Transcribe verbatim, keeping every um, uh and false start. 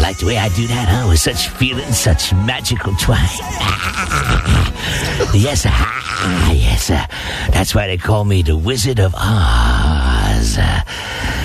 like the way I do that, huh? With such feeling, such magical twang. Yes, ah, yes. Uh, that's why they call me the Wizard of Oz. Uh,